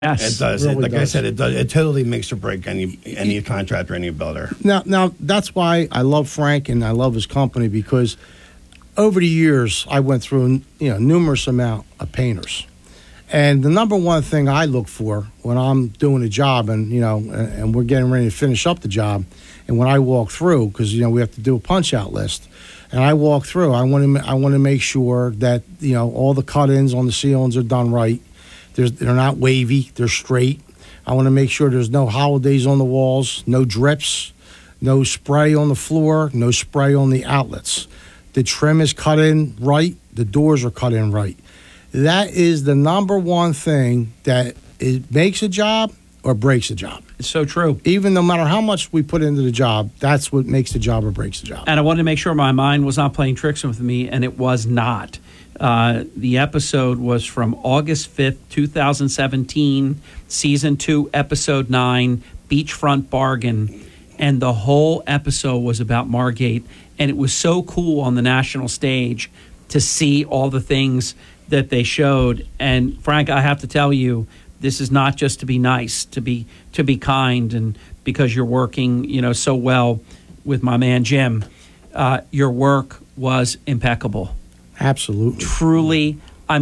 Yes, It does. Really Like I does. said, it does. It totally makes or break any contractor, any builder. Now that's why I love Frank and I love his company, because over the years I went through numerous amount of painters, and the number one thing I look for when I'm doing a job and we're getting ready to finish up the job, and when I walk through, because we have to do a punch out list, and I walk through, I want to make sure that all the cut-ins on the ceilings are done right. They're not wavy, they're straight. I want to make sure there's no holidays on the walls, no drips, no spray on the floor, no spray on the outlets. The trim is cut in right, the doors are cut in right. That is the number one thing that it makes a job or breaks a job. it's so true. Even no matter how much we put into the job, that's what makes the job or breaks the job. And I wanted to make sure my mind was not playing tricks with me, and it was not. The episode was from August 5th, 2017, Season 2, Episode 9, Beachfront Bargain. And the whole episode was about Margate. And it was so cool on the national stage to see all the things that they showed. And, Frank, I have to tell you, this is not just to be nice, to be kind, and because you're working, so well with my man Jim. Your work was impeccable. Absolutely. Truly,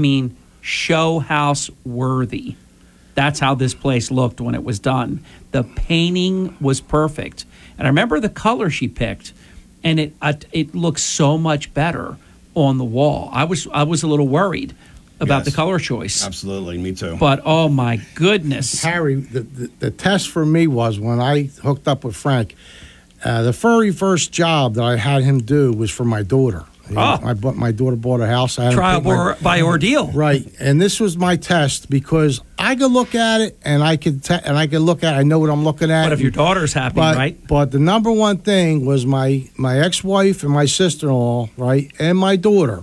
show house worthy. That's how this place looked when it was done. The painting was perfect. And I remember the color she picked, and it looks so much better on the wall. I was a little worried about the color choice. Absolutely, me too. But, oh, my goodness. Harry, the test for me was when I hooked up with Frank, the very first job that I had him do was for my daughter. My daughter bought a house. I had Trial by ordeal. Right, and this was my test because I could look at it and I could look at it. I know what I'm looking at. But if your daughter's happy, right? But the number one thing was my ex-wife and my sister-in-law, right, and my daughter.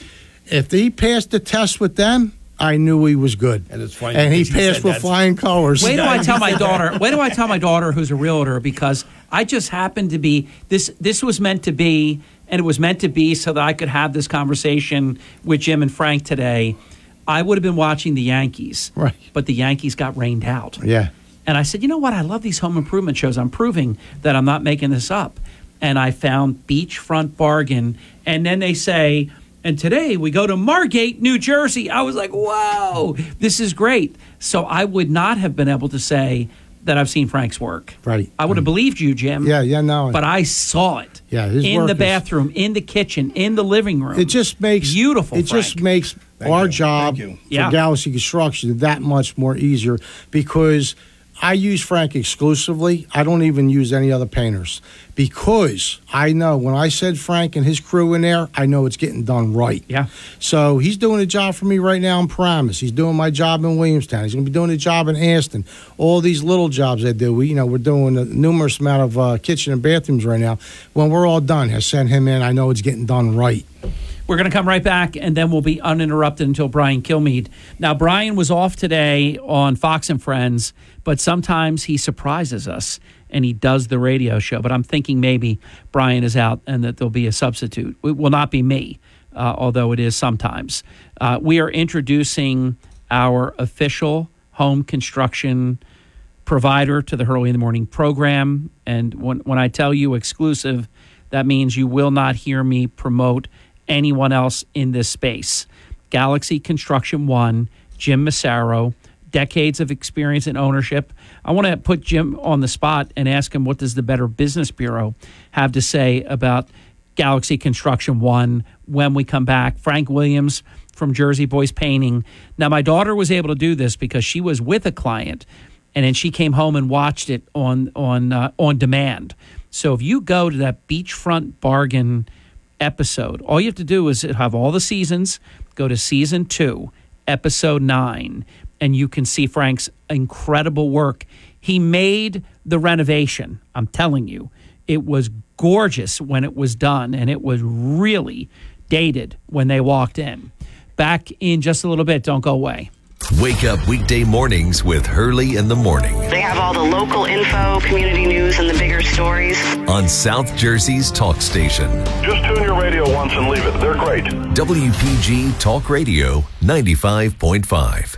If he passed the test with them, I knew he was good. And it's funny. And he passed with flying colors. Wait till I tell my daughter. Wait till I tell my daughter, who's a realtor, because I just happened to be this was meant to be. And it was meant to be so that I could have this conversation with Jim and Frank today. I would have been watching the Yankees. Right. But the Yankees got rained out. Yeah. And I said, you know what? I love these home improvement shows. I'm proving that I'm not making this up. And I found Beachfront Bargain. And then they say, and today we go to Margate, New Jersey. I was like, whoa, this is great. So I would not have been able to say that I've seen Frank's work. Right. I would have believed you, Jim. Yeah, no. But I saw it. Yeah, his in work the is- bathroom, in the kitchen, in the living room. It just makes beautiful. It just makes our job Thank you. for Yeah. Galaxy Construction that much more easier because I use Frank exclusively. I don't even use any other painters because I know when I said Frank and his crew in there, I know it's getting done right. Yeah. So he's doing a job for me right now in Paramus. He's doing my job in Williamstown. He's going to be doing a job in Aston. All these little jobs I do. We're doing a numerous amount of kitchen and bathrooms right now. When we're all done, I send him in. I know it's getting done right. We're going to come right back, and then we'll be uninterrupted until Brian Kilmeade. Now, Brian was off today on Fox and Friends, but sometimes he surprises us, and he does the radio show. But I'm thinking maybe Brian is out and that there'll be a substitute. It will not be me, although it is sometimes. We are introducing our official home construction provider to the Hurley in the Morning program. And when I tell you exclusive, that means you will not hear me promote anyone else in this space. Galaxy Construction One, Jim Massaro, decades of experience in ownership. I want to put Jim on the spot and ask him, what does the Better Business Bureau have to say about Galaxy Construction One when we come back? Frank Williams from Jersey Boys Painting. Now, my daughter was able to do this because she was with a client, and then she came home and watched it on demand. So if you go to that Beachfront Bargain episode, all you have to do is have all the seasons, go to Season 2, Episode 9, and you can see Frank's incredible work. He made the renovation. I'm telling you, it was gorgeous when it was done, and it was really dated when they walked in. Back in just a little bit. Don't go away. Wake up weekday mornings with Hurley in the Morning They have all the local info, community news, and the bigger stories. on South Jersey's talk station. Just tune your radio once and leave it. They're great. WPG Talk Radio 95.5.